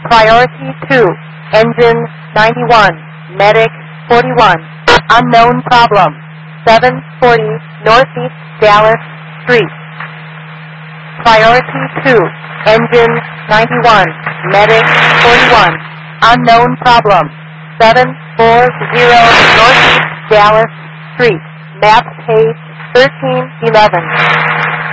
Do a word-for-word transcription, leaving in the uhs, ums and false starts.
Priority two, engine ninety-one, medic forty-one, unknown problem, seven forty Northeast Dallas Street. Priority two, engine ninety-one, medic forty-one, unknown problem, seven forty Northeast Dallas Street. Map page thirteen eleven.